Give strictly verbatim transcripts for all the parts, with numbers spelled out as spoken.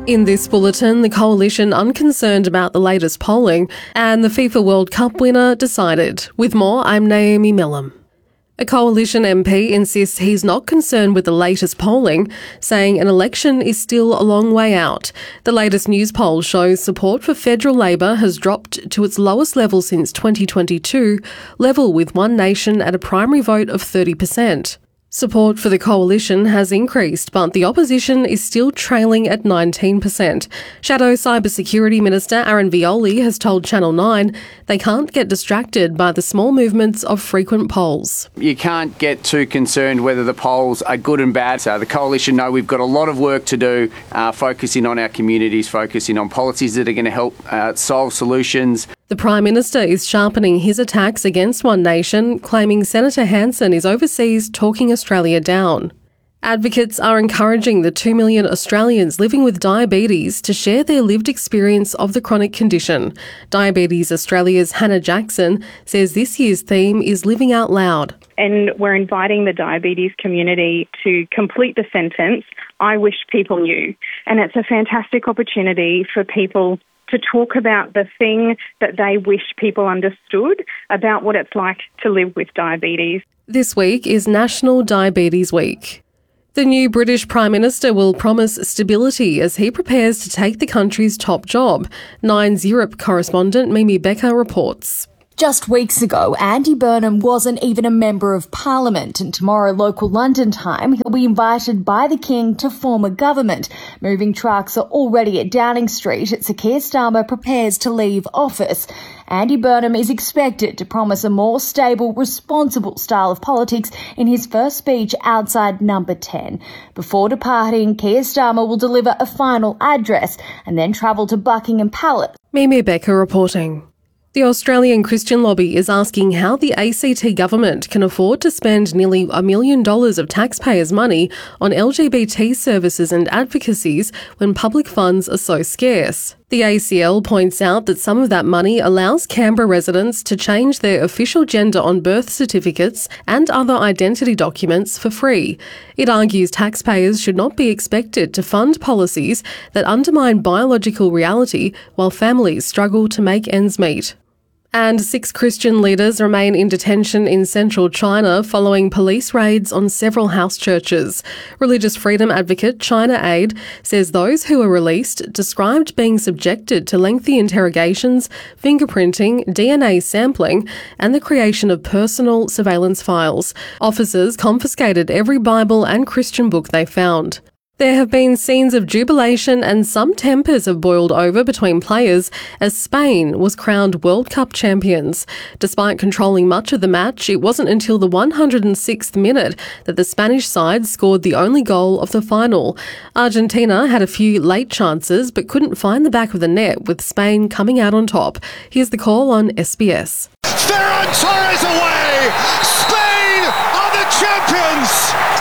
In this bulletin, the coalition unconcerned about the latest polling and the FIFA World Cup winner decided. With more, I'm Naomi Millam. A coalition M P insists he's not concerned with the latest polling, saying an election is still a long way out. The latest news poll shows support for federal Labor has dropped to its lowest level since twenty twenty-two, level with One Nation at a primary vote of thirty percent. Support for the coalition has increased, but the opposition is still trailing at nineteen percent. Shadow Cybersecurity Minister Aaron Violi has told Channel nine they can't get distracted by the small movements of frequent polls. You can't get too concerned whether the polls are good and bad. So the coalition know we've got a lot of work to do, uh, focusing on our communities, focusing on policies that are going to help uh, solve solutions. The Prime Minister is sharpening his attacks against One Nation, claiming Senator Hanson is overseas talking Australia down. Advocates are encouraging the two million Australians living with diabetes to share their lived experience of the chronic condition. Diabetes Australia's Hannah Jackson says this year's theme is living out loud. And we're inviting the diabetes community to complete the sentence, I wish people knew. And it's a fantastic opportunity for people to talk about the thing that they wish people understood about what it's like to live with diabetes. This week is National Diabetes Week. The new British Prime Minister will promise stability as he prepares to take the country's top job. Nine's Europe correspondent Mimi Becker reports. Just weeks ago, Andy Burnham wasn't even a member of Parliament, and tomorrow local London time, he'll be invited by the King to form a government. Moving trucks are already at Downing Street as Sir Keir Starmer prepares to leave office. Andy Burnham is expected to promise a more stable, responsible style of politics in his first speech outside Number ten. Before departing, Keir Starmer will deliver a final address and then travel to Buckingham Palace. Mimi Becker reporting. The Australian Christian Lobby is asking how the A C T government can afford to spend nearly a million dollars of taxpayers' money on L G B T services and advocacies when public funds are so scarce. The A C L points out that some of that money allows Canberra residents to change their official gender on birth certificates and other identity documents for free. It argues taxpayers should not be expected to fund policies that undermine biological reality while families struggle to make ends meet. And six Christian leaders remain in detention in central China following police raids on several house churches. Religious freedom advocate China Aid says those who were released described being subjected to lengthy interrogations, fingerprinting, D N A sampling, and the creation of personal surveillance files. Officers confiscated every Bible and Christian book they found. There have been scenes of jubilation and some tempers have boiled over between players as Spain was crowned World Cup champions. Despite controlling much of the match, it wasn't until the one hundred sixth minute that the Spanish side scored the only goal of the final. Argentina had a few late chances but couldn't find the back of the net, with Spain coming out on top. Here's the call on S B S. Ferran Torres away! Spain are the champions!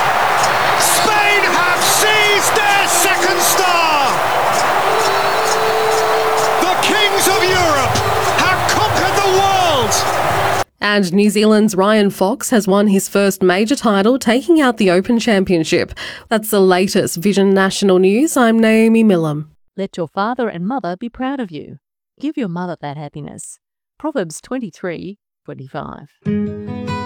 Their second star! The kings of Europe have conquered the world! And New Zealand's Ryan Fox has won his first major title, taking out the Open Championship. That's the latest Vision National News. I'm Naomi Millam. Let your father and mother be proud of you. Give your mother that happiness. Proverbs twenty-three twenty-five.